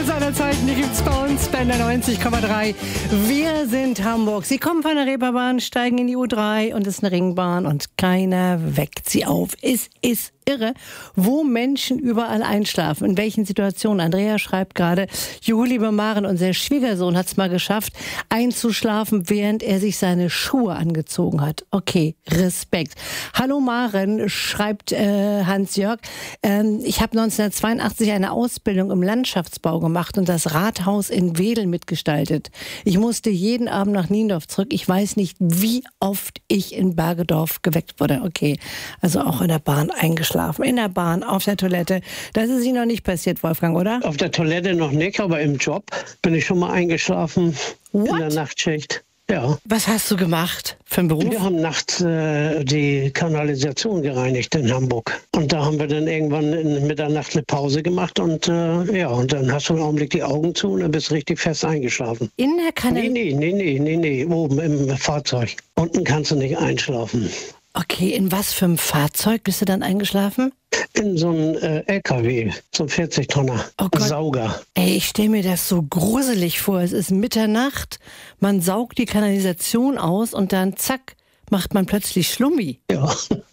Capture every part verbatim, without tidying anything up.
Seiner Zeiten, die gibt's bei uns, Bender neunzig Komma drei. Wir sind Hamburg. Sie kommen von der Reeperbahn, steigen in die U drei und es ist eine Ringbahn und keiner weckt sie auf. Es ist irre, wo Menschen überall einschlafen, in welchen Situationen. Andrea schreibt gerade, juhu, liebe Maren, unser Schwiegersohn hat es mal geschafft, einzuschlafen, während er sich seine Schuhe angezogen hat. Okay, Respekt. Hallo Maren, schreibt äh, Hans-Jörg, ähm, ich habe neunzehnhundertzweiundachtzig eine Ausbildung im Landschaftsbau gemacht und das Rathaus in Wedel mitgestaltet. Ich musste jeden Abend nach Niendorf zurück. Ich weiß nicht, wie oft ich in Bergedorf geweckt wurde. Okay, also auch in der Bahn eingeschlafen. In der Bahn, auf der Toilette. Das ist Ihnen noch nicht passiert, Wolfgang, oder? Auf der Toilette noch nicht, aber im Job bin ich schon mal eingeschlafen. What? In der Nachtschicht. Ja. Was hast du gemacht für einen Beruf? Wir haben nachts äh, die Kanalisation gereinigt in Hamburg. Und da haben wir dann irgendwann in Mitternacht eine Pause gemacht und äh, ja, und dann hast du einen Augenblick die Augen zu und dann bist du richtig fest eingeschlafen. In der Kanalisation? Nee, nee, nee, nee, nee, nee, oben im Fahrzeug. Unten kannst du nicht einschlafen. Okay, in was für einem Fahrzeug bist du dann eingeschlafen? In so einem äh, L K W, so ein vierzig Tonner, oh Gott. Sauger. Ey, ich stelle mir das so gruselig vor. Es ist Mitternacht, man saugt die Kanalisation aus und dann zack, macht man plötzlich Schlummi. Ja,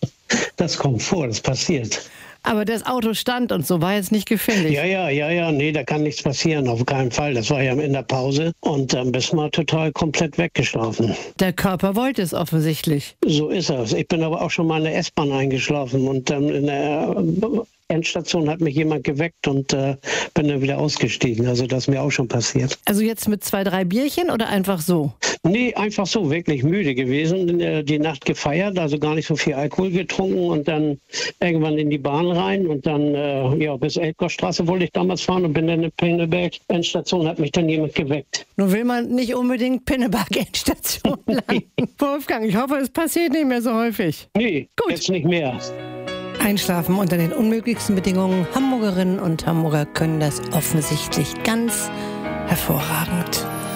das kommt vor, das passiert. Aber das Auto stand und so, war jetzt nicht gefährlich. Ja, ja, ja, ja, nee, da kann nichts passieren, auf keinen Fall. Das war ja in der Pause und dann bist du mal total komplett weggeschlafen. Der Körper wollte es offensichtlich. So ist es. Ich bin aber auch schon mal in der S-Bahn eingeschlafen und dann in der Endstation hat mich jemand geweckt und äh, bin dann wieder ausgestiegen. Also das ist mir auch schon passiert. Also jetzt mit zwei, drei Bierchen oder einfach so? Nee, einfach so, wirklich müde gewesen, die Nacht gefeiert, also gar nicht so viel Alkohol getrunken und dann irgendwann in die Bahn rein und dann äh, ja, bis Elbgorstraße wollte ich damals fahren und bin dann in Pinneberg. Endstation hat mich dann jemand geweckt. Nun will man nicht unbedingt Pinneberg Endstation landen. Wolfgang, ich hoffe, es passiert nicht mehr so häufig. Nee, gut. Jetzt nicht mehr. Einschlafen unter den unmöglichsten Bedingungen. Hamburgerinnen und Hamburger können das offensichtlich ganz hervorragend.